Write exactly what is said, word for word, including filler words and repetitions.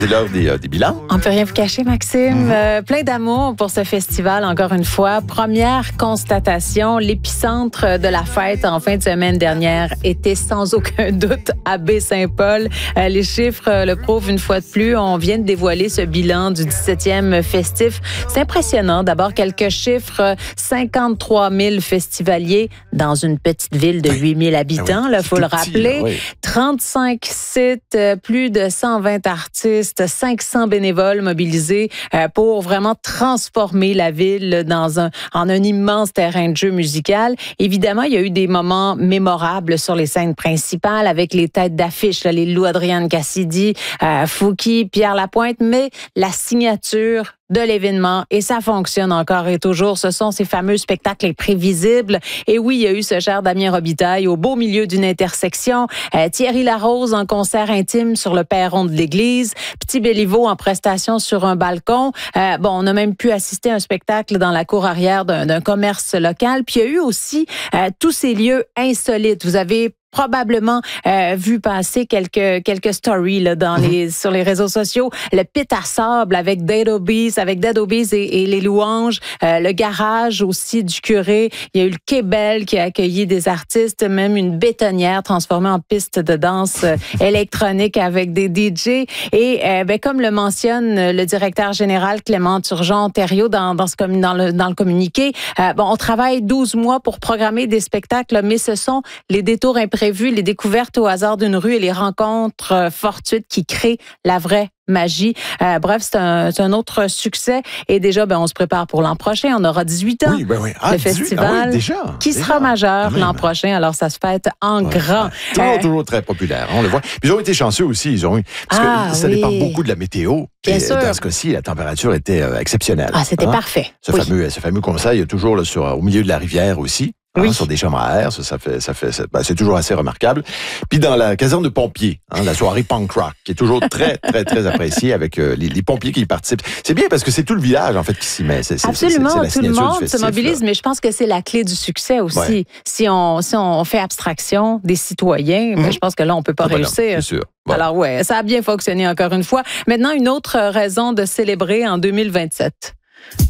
C'est l'heure des, euh, des bilans. On peut rien vous cacher, Maxime. Mmh. Euh, plein d'amour pour ce festival, encore une fois. Première constatation, l'épicentre de la fête en fin de semaine dernière était sans aucun doute à Baie-Saint-Paul. Euh, les chiffres euh, le prouvent une fois de plus. On vient de dévoiler ce bilan du dix-septième festif. C'est impressionnant. D'abord, quelques chiffres. cinquante-trois mille festivaliers dans une petite ville de huit mille habitants, il oui, faut le petit, rappeler. là, oui. trente-cinq sites, euh, plus de cent vingt artistes, cinq cents bénévoles mobilisés euh, pour vraiment transformer la ville dans un, en un immense terrain de jeu musical. Évidemment, il y a eu des moments mémorables sur les scènes principales avec les têtes d'affiche, là, les Lou Adrienne Cassidy, euh, Fouki, Pierre Lapointe, mais la signature de l'événement, et ça fonctionne encore et toujours. Ce sont ces fameux spectacles imprévisibles. Et oui, il y a eu ce cher Damien Robitaille au beau milieu d'une intersection, euh, Thierry Larose en concert intime sur le perron de l'église, Petit Béliveau en prestation sur un balcon. Euh, bon, on a même pu assister à un spectacle dans la cour arrière d'un, d'un commerce local. Puis il y a eu aussi euh, tous ces lieux insolites. Vous avez probablement euh, vu passer quelques quelques stories là, dans mm-hmm. les sur les réseaux sociaux. Le pit à sable avec Dead Obies, avec Dead Obies et, et les louanges. Euh, le garage aussi du curé. Il y a eu le Québel qui a accueilli des artistes, même une bétonnière transformée en piste de danse euh, électronique avec des D J. Et euh, ben, comme le mentionne le directeur général Clément Turgeon-Ontario dans dans ce dans le dans le communiqué, euh, bon, on travaille douze mois pour programmer des spectacles, mais ce sont les détours imprévus, les découvertes au hasard d'une rue et les rencontres euh, fortuites qui créent la vraie magie. Euh, bref, c'est un, c'est un autre succès. Et déjà, ben, on se prépare pour l'an prochain. On aura dix-huit ans. Oui, ben oui. Ah, le dix-huit, festival ah oui, déjà, qui déjà, sera majeur même. l'an prochain. Alors, ça se fête en ouais, grand. Ouais. Toujours, euh, toujours très populaire. On le voit. Puis ils ont été chanceux aussi. Ils ont eu, parce ah, que ça oui. dépend beaucoup de la météo. Bien et sûr. Dans ce cas-ci, la température était euh, exceptionnelle. Ah, c'était hein? parfait. Ce, oui. fameux, ce fameux concert, il y a toujours là, sur, au milieu de la rivière aussi. Hein, oui. Sur des chambres à air, ça, ça fait, ça fait, ça, ben, c'est toujours assez remarquable. Puis dans la caserne de pompiers, hein, la soirée punk rock, qui est toujours très, très, très appréciée avec euh, les, les pompiers qui y participent. C'est bien parce que c'est tout le village en fait qui s'y met. C'est, c'est, Absolument, c'est, c'est la tout le monde festif, se mobilise, là. mais je pense que c'est la clé du succès aussi. Ouais. Si on si on fait abstraction des citoyens, mmh. ben, je pense que là on peut pas ah, ben réussir. Non, c'est sûr. Ouais. Alors ouais, ça a bien fonctionné encore une fois. Maintenant, une autre raison de célébrer en deux mille vingt-sept.